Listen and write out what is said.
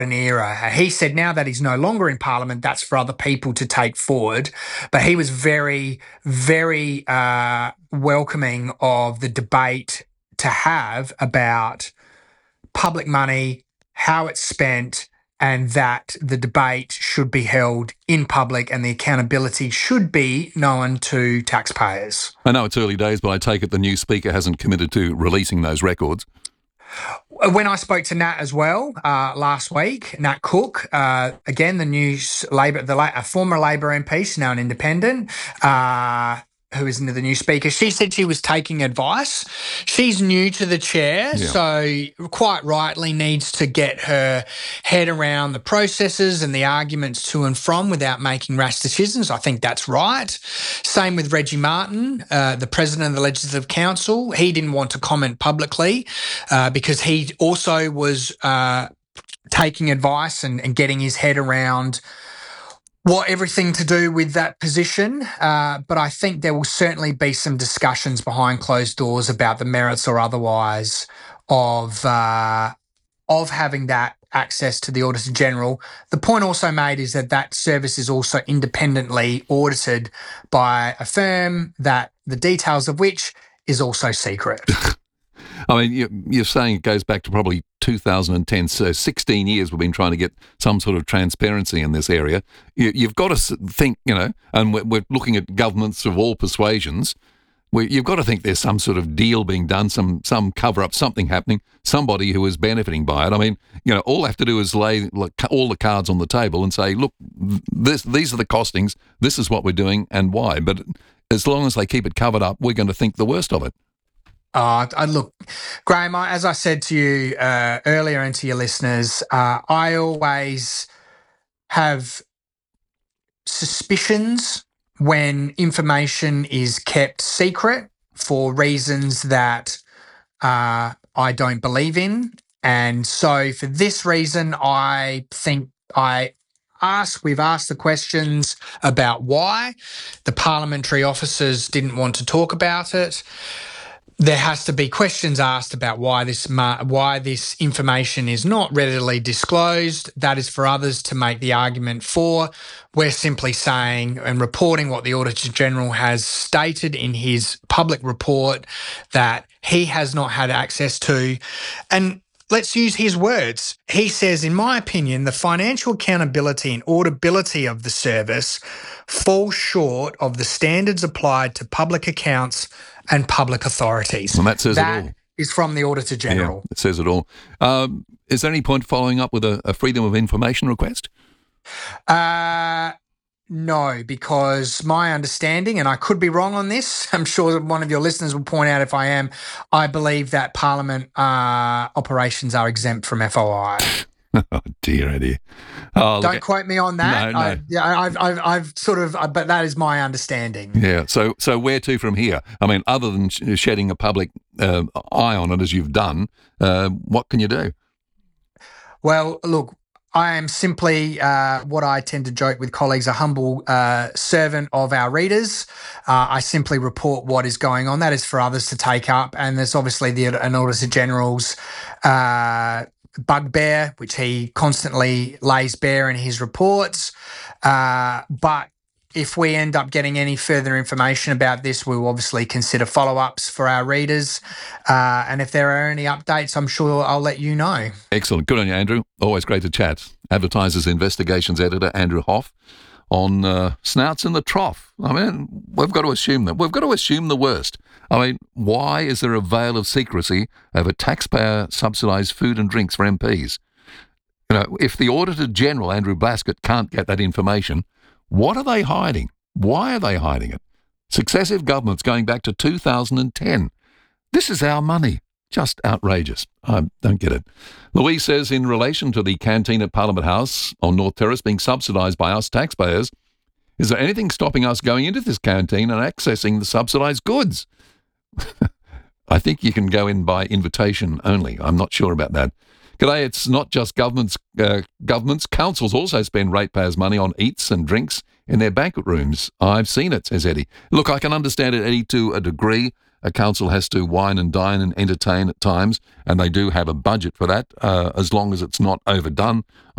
an era. He said now that he's no longer in Parliament, that's for other people to take forward. But he was very, very welcoming of the debate to have about public money, how it's spent, and that the debate should be held in public and the accountability should be known to taxpayers. I know it's early days, but I take it the new Speaker hasn't committed to releasing those records. When I spoke to Nat as well last week, Nat Cook, again, the new a former Labor MP, she's now an independent, who is the new Speaker, she said she was taking advice. She's new to the chair, so quite rightly needs to get her head around the processes and the arguments to and from without making rash decisions. I think that's right. Same with Reggie Martin, the President of the Legislative Council. He didn't want to comment publicly because he also was taking advice and getting his head around everything to do with that position, but I think there will certainly be some discussions behind closed doors about the merits or otherwise of having that access to the Auditor General. The point also made is that service is also independently audited by a firm that the details of which is also secret. I mean, you're saying it goes back to probably 2010, so 16 years we've been trying to get some sort of transparency in this area. You've got to think, and we're looking at governments of all persuasions, you've got to think there's some sort of deal being done, some cover-up, something happening, somebody who is benefiting by it. I mean, all I have to do is lay all the cards on the table and say, look, these are the costings, this is what we're doing and why. But as long as they keep it covered up, we're going to think the worst of it. Look, Graham, as I said to you earlier and to your listeners, I always have suspicions when information is kept secret for reasons that I don't believe in. And so for this reason, I think we've asked the questions about why. The parliamentary officers didn't want to talk about it. There has to be questions asked about why this information is not readily disclosed. That is for others to make the argument for. We're simply saying and reporting what the Auditor General has stated in his public report that he has not had access to. And let's use his words. He says, in my opinion, the financial accountability and auditability of the service falls short of the standards applied to public accounts and public authorities. Well, that says it all. That is from the Auditor General. Yeah, it says it all. Is there any point following up with a Freedom of Information request? No, because my understanding, and I could be wrong on this, I'm sure that one of your listeners will point out if I am, I believe that Parliament operations are exempt from FOI. Oh dear. Don't quote me on that. No. I've sort of, but that is my understanding. Yeah. So where to from here? I mean, other than shedding a public eye on it as you've done, what can you do? Well, look, I am simply what I tend to joke with colleagues, a humble servant of our readers. I simply report what is going on. That is for others to take up. And there's obviously an Auditor General's bugbear, which he constantly lays bare in his reports. But if we end up getting any further information about this, we will obviously consider follow-ups for our readers. And if there are any updates, I'm sure I'll let you know. Excellent. Good on you, Andrew. Always great to chat. Advertisers Investigations Editor Andrew Hoff on snouts in the trough. I mean, we've got to assume that. We've got to assume the worst. I mean, why is there a veil of secrecy over taxpayer-subsidised food and drinks for MPs? If the Auditor General, Andrew Blaskett, can't get that information, what are they hiding? Why are they hiding it? Successive governments going back to 2010. This is our money. Just outrageous. I don't get it. Louise says, in relation to the canteen at Parliament House on North Terrace being subsidised by us taxpayers, is there anything stopping us going into this canteen and accessing the subsidised goods? I think you can go in by invitation only. I'm not sure about that. G'day, it's not just governments. Councils also spend ratepayers' money on eats and drinks in their banquet rooms. I've seen it, says Eddie. Look, I can understand it, Eddie, to a degree. a council has to wine and dine and entertain at times, and they do have a budget for that, as long as it's not overdone.